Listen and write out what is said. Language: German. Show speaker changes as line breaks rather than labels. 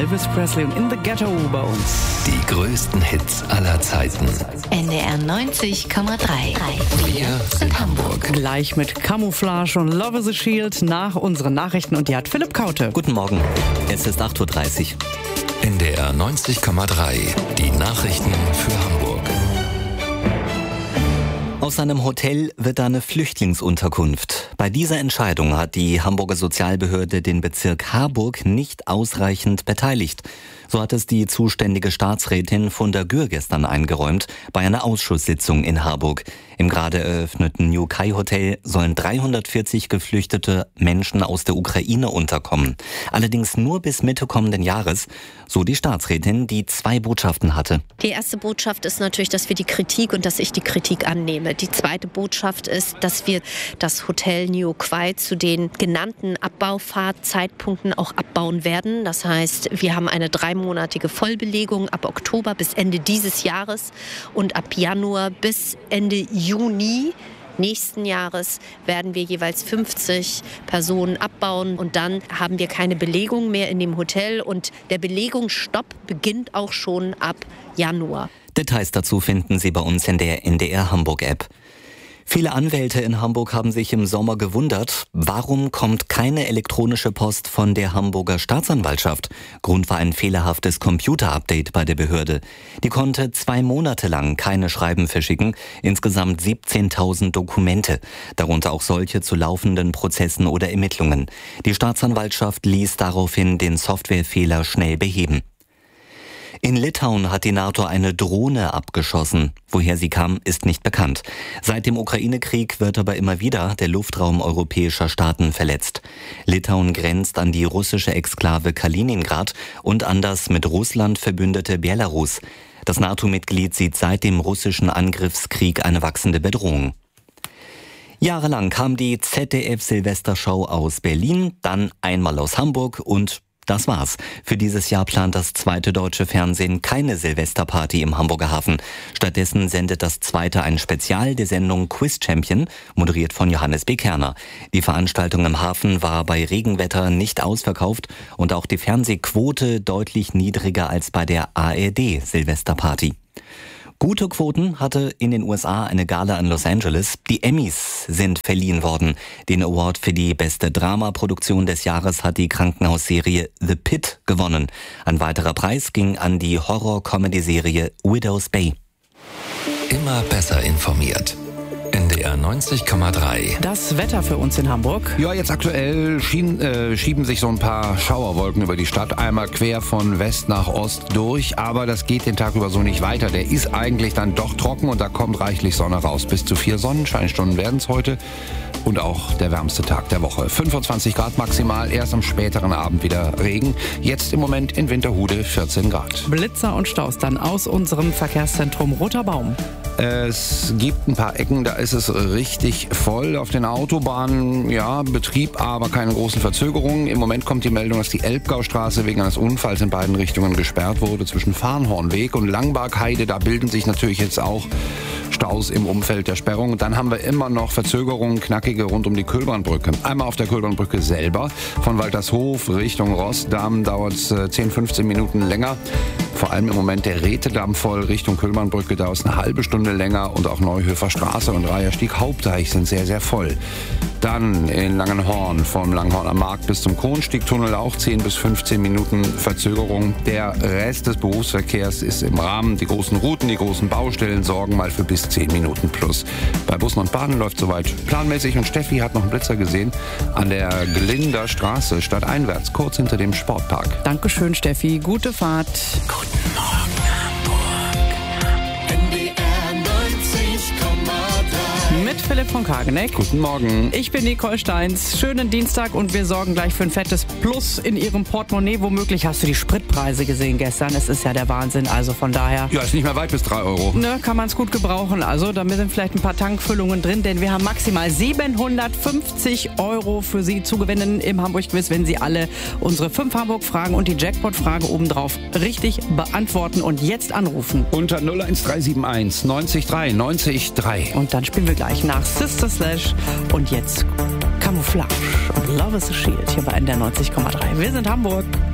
Elvis Presley und In the Ghetto bei uns.
Die größten Hits aller Zeiten.
NDR 90,3.
Wir sind Hamburg.
Gleich mit Camouflage und Love is a Shield nach unseren Nachrichten und die hat Philipp Kaute.
Guten Morgen, es ist 8.30 Uhr.
NDR 90,3. Die Nachrichten für Hamburg.
Aus einem Hotel wird eine Flüchtlingsunterkunft. Bei dieser Entscheidung hat die Hamburger Sozialbehörde den Bezirk Harburg nicht ausreichend beteiligt. So hat es die zuständige Staatsrätin von der Gür gestern eingeräumt bei einer Ausschusssitzung in Harburg. Im gerade eröffneten New Kai Hotel sollen 340 geflüchtete Menschen aus der Ukraine unterkommen. Allerdings nur bis Mitte kommenden Jahres, so die Staatsrätin, die 2 Botschaften hatte.
Die erste Botschaft ist natürlich, dass wir die Kritik und dass ich die Kritik annehme. Die zweite Botschaft ist, dass wir das Hotel New Kai zu den genannten Abbaufahrtzeitpunkten auch abbauen werden. Das heißt, wir haben eine 3-monatige Vollbelegung ab Oktober bis Ende dieses Jahres und ab Januar bis Ende Juni nächsten Jahres werden wir jeweils 50 Personen abbauen und dann haben wir keine Belegung mehr in dem Hotel und der Belegungsstopp beginnt auch schon ab Januar.
Details dazu finden Sie bei uns in der NDR Hamburg App. Viele Anwälte in Hamburg haben sich im Sommer gewundert, warum kommt keine elektronische Post von der Hamburger Staatsanwaltschaft? Grund war ein fehlerhaftes Computer-Update bei der Behörde. Die konnte 2 Monate lang keine Schreiben verschicken, insgesamt 17.000 Dokumente, darunter auch solche zu laufenden Prozessen oder Ermittlungen. Die Staatsanwaltschaft ließ daraufhin den Softwarefehler schnell beheben. In Litauen hat die NATO eine Drohne abgeschossen. Woher sie kam, ist nicht bekannt. Seit dem Ukraine-Krieg wird aber immer wieder der Luftraum europäischer Staaten verletzt. Litauen grenzt an die russische Exklave Kaliningrad und an das mit Russland verbündete Belarus. Das NATO-Mitglied sieht seit dem russischen Angriffskrieg eine wachsende Bedrohung. Jahrelang kam die ZDF-Silvestershow aus Berlin, dann einmal aus Hamburg und das war's. Für dieses Jahr plant das zweite deutsche Fernsehen keine Silvesterparty im Hamburger Hafen. Stattdessen sendet das zweite ein Spezial der Sendung Quiz Champion, moderiert von Johannes B. Kerner. Die Veranstaltung im Hafen war bei Regenwetter nicht ausverkauft und auch die Fernsehquote deutlich niedriger als bei der ARD Silvesterparty. Gute Quoten hatte in den USA eine Gala in Los Angeles. Die Emmys sind verliehen worden. Den Award für die beste Dramaproduktion des Jahres hat die Krankenhausserie The Pit gewonnen. Ein weiterer Preis ging an die Horror-Comedy-Serie Widow's Bay.
Immer besser informiert. NDR 90,3.
Das Wetter für uns in Hamburg.
Ja, jetzt aktuell schieben sich so ein paar Schauerwolken über die Stadt, einmal quer von West nach Ost durch, aber das geht den Tag über so nicht weiter. Der ist eigentlich dann doch trocken und da kommt reichlich Sonne raus. Bis zu 4 Sonnenscheinstunden werden es heute und auch der wärmste Tag der Woche. 25 Grad maximal, erst am späteren Abend wieder Regen. Jetzt im Moment in Winterhude 14 Grad.
Blitzer und Staus dann aus unserem Verkehrszentrum Roter Baum.
Es gibt ein paar Ecken, da ist es richtig voll auf den Autobahnen. Ja, Betrieb, aber keine großen Verzögerungen. Im Moment kommt die Meldung, dass die Elbgaustraße wegen eines Unfalls in beiden Richtungen gesperrt wurde. Zwischen Farnhornweg und Langbarkheide, da bilden sich natürlich jetzt auch Staus im Umfeld der Sperrung. Dann haben wir immer noch Verzögerungen, knackige rund um die Köhlbahnbrücke. Einmal auf der Köhlbahnbrücke selber. Von Waltershof Richtung Rossdamm dauert es 10-15 Minuten länger. Vor allem im Moment der Rätedamm voll Richtung Köhlbahnbrücke, da ist eine halbe Stunde länger und auch Neuhöfer Straße und Reiherstieg Hauptdeich sind sehr, sehr voll. Dann in Langenhorn, vom Langenhorner Markt bis zum Kronstiegtunnel auch 10 bis 15 Minuten Verzögerung. Der Rest des Berufsverkehrs ist im Rahmen. Die großen Routen, die großen Baustellen sorgen mal für bis 10 Minuten plus. Bei Bussen und Bahnen läuft soweit planmäßig und Steffi hat noch einen Blitzer gesehen an der Glinder Straße stadteinwärts, kurz hinter dem Sportpark.
Dankeschön, Steffi. Gute Fahrt.
Guten Morgen, Hamburg.
NDR 90,3.
Mit Philipp von Kageneck.
Guten Morgen.
Ich bin Nicole Steins. Schönen Dienstag und wir sorgen gleich für ein fettes Plus in Ihrem Portemonnaie. Womöglich hast du die Spritpreise gesehen gestern. Es ist ja der Wahnsinn. Also von daher.
Ja, ist nicht mehr weit bis 3 Euro.
Ne, kann man es gut gebrauchen. Also da sind vielleicht ein paar Tankfüllungen drin, denn wir haben maximal 750 Euro für Sie zu gewinnen im Hamburg-Quiz, wenn Sie alle unsere 5 Hamburg-Fragen und die Jackpot-Frage obendrauf richtig beantworten und jetzt anrufen.
Unter 01371 90 3 90 3.
Und dann spielen wir gleich nach Sister Slash und jetzt Camouflage und Love is a Shield hier bei NDR 90,3. Wir sind Hamburg.